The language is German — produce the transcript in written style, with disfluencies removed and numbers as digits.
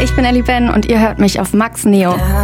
Ich bin Ellie Ben und ihr hört mich auf Max Neo.